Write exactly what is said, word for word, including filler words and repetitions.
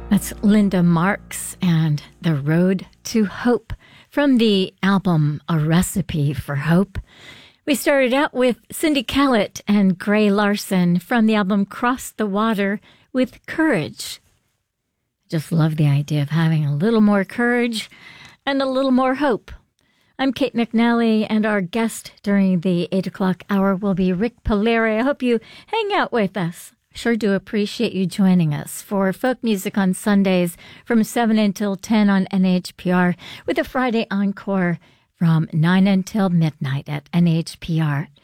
That's Linda Marks and The Road to Hope from the album A Recipe for Hope. We started out with Cindy Callett and Gray Larson from the album Cross the Water with Courage. Just love the idea of having a little more courage and a little more hope. I'm Kate McNally, and our guest during the eight o'clock hour will be Rick Polari. I hope you hang out with us. Sure do appreciate you joining us for folk music on Sundays from seven until ten on N H P R, with a Friday encore from nine until midnight at N H P R